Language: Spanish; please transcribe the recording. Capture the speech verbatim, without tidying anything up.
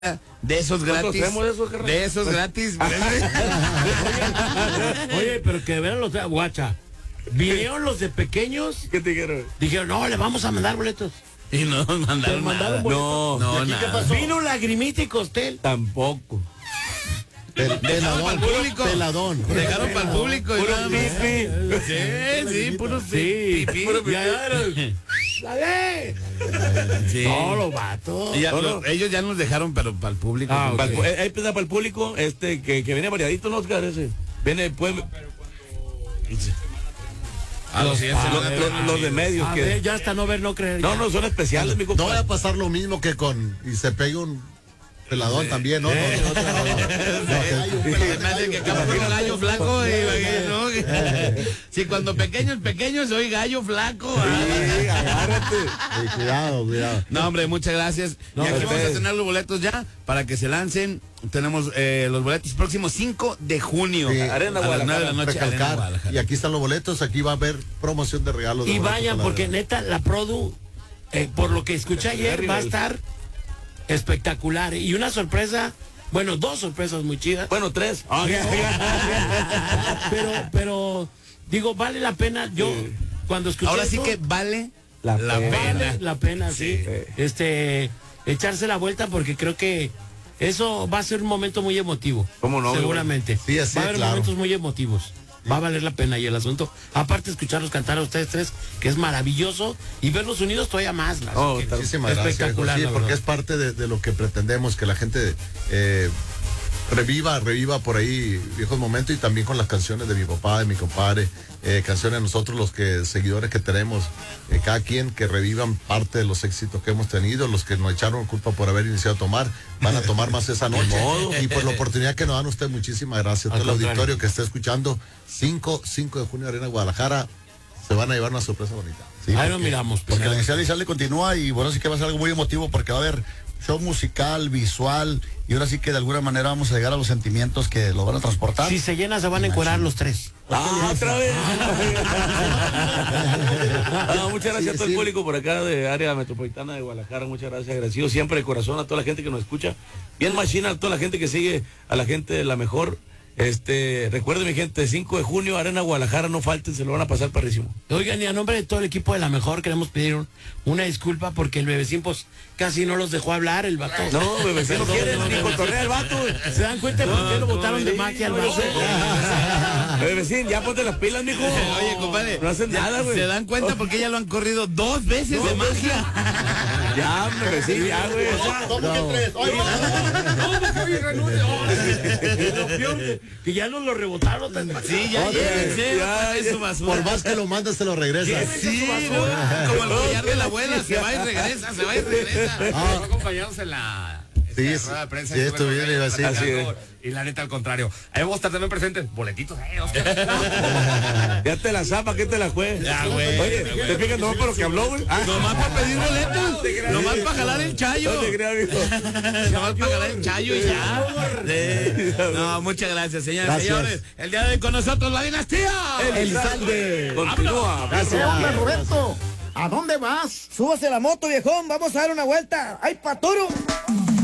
De esos gratis. De esos, de esos gratis. oye, oye, pero que vean los de guacha. Vinieron los de pequeños. ¿Qué te dijeron? Dijeron, no, le vamos a mandar boletos. Y no nos mandaron nada. No, no, ¿qué pasó? Vino Lagrimita y Costel. Tampoco. Pel, peladón, público. Peladón. Dejaron para el público. Puro pipi. Sí, sí, puro sí. Pipi. Puro pipi. ¡Dale! Sí. No, los vatos. Ya, no, lo, no. ellos ya nos dejaron, pero para el público. Ah, Para okay. el, hay pizza para el público, este, que, que viene variadito, ¿no, Oscar? Ese. Viene, pues. Ah, los, sí, ah, sí, los, sí, los, sí. los de medios. A que, ver, ya hasta no ver, no creer. no, ya. no, son especiales, mi No compadre. vaya a pasar lo mismo que con... Y se pega un peladón también, ¿no? No, no, no, no, no. Se me hace que acaba con un gallo flaco. Y, ¿no? Si cuando pequeño es pequeño, soy gallo flaco. Sí, agárrate. Sí, cuidado, cuidado. No, hombre, muchas gracias. No, y aquí vamos a ustedes. tener los boletos ya para que se lancen. Tenemos eh, los boletos próximos cinco de junio. Sí. Arena a las nueve de la Guadalajara. noche. Arena Recalcar. Guadalajara. Y aquí están los boletos, aquí va a haber promoción de regalos. de Y boletos vayan, para la porque arena. neta, la Produ, eh, por lo que escuché ayer, va a estar espectacular. Y una sorpresa, bueno, dos sorpresas muy chidas. Bueno, tres. Pero, pero, digo, vale la pena. Yo, Sí. cuando escuché Ahora sí eso, que vale La la, pena. pena. vale la pena, sí. Sí. Este, echarse la vuelta porque creo que eso va a ser un momento muy emotivo. ¿Cómo no? Seguramente. Sí, así, va a haber claro. momentos muy emotivos. Va a valer la pena y el asunto. Aparte escucharlos cantar a ustedes tres, que es maravilloso, y verlos unidos todavía más. ¿no? Oh, Así que Muchísimas gracias. espectacular, Sí, la porque verdad. es parte de, de lo que pretendemos, que la gente eh, reviva, reviva por ahí viejos momentos y también con las canciones de mi papá, de mi compadre, eh, canciones de nosotros, los que seguidores que tenemos, eh, cada quien que revivan parte de los éxitos que hemos tenido, los que nos echaron culpa por haber iniciado a tomar, van a tomar más esa noche. Y por la oportunidad que nos dan ustedes, muchísimas gracias. Al Todo el contrario. auditorio que está escuchando, cinco de junio, Arena Guadalajara, se van a llevar una sorpresa bonita. Sí, Ahí porque- lo miramos. Porque la inicial inicial le continúa y bueno, sí que va a ser algo muy emotivo porque va a haber show musical, visual y ahora sí que de alguna manera vamos a llegar a los sentimientos que lo van a transportar. Si se llena, se van a encuerar los tres. Ah, otra vez. Ah, muchas gracias a todo el público por acá de área metropolitana de Guadalajara. Muchas gracias, agradecido siempre de corazón a toda la gente que nos escucha. Bien machina, a toda la gente que sigue, a la gente de la mejor. Este, recuerden mi gente, cinco de junio, Arena Guadalajara, no falten, se lo van a pasar perrísimo. Oigan, y a nombre de todo el equipo de La Mejor queremos pedir un- una disculpa porque el bebecín pues casi no los dejó hablar el vato. No, bebecín, no quiere ni cotorrear el vato. ¿Se dan cuenta por qué lo botaron de magia al vato? Bebecín, ya ponte las pilas, mijo. Oye, compadre, No hacen ya nada, güey. se dan cuenta porque ya lo han corrido dos veces de magia. Ya, bebecín, ya, güey. Lo peor que- que ya nos lo rebotaron. Sí, ya llévense, Ya, ya, ya. su basura. Por más que lo mandas, se lo regresa. Sí, ¿no? Como el collar de la abuela, se va y regresa, se va y regresa. Ah. Fue acompañados en la Sí, esta sí, rueda de prensa. sí, estuve estuve con bien, ellos iba a decir. platicando, Así y la neta al contrario. Ahí vamos a estar también presentes. Boletitos, eh, Oscar. Ya te la zapa, que te la juegue. Ya, güey. Oye, te fijas nomás por lo que habló, güey. Ah, Nomás para pedir boletos, nomás para jalar el chayo. no te creas, mijo. Nomás para jalar el chayo y ya. Sí. No, muchas gracias, señoras y Gracias. señores. El día de hoy con nosotros, la dinastía. El salde. Continúa. Gracias. Hombre, Roberto, ¿a dónde vas? Súbase a la moto, viejón, vamos a dar una vuelta. ¡Ay, paturo!